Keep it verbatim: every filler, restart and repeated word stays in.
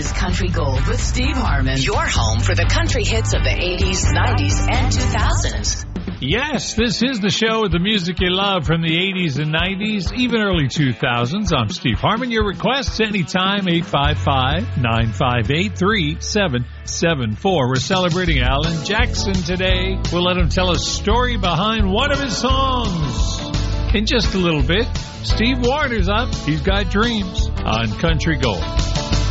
is Country Gold with Steve Harmon. Your home for the country hits of the eighties, nineties, and two thousands. Yes, this is the show with the music you love from the eighties and nineties, even early two thousands. I'm Steve Harmon. Your requests anytime, eight five five, nine five eight, three seven seven four. We're celebrating Alan Jackson today. We'll let him tell a story behind one of his songs. In just a little bit, Steve Warner's up. He's got dreams on Country Gold.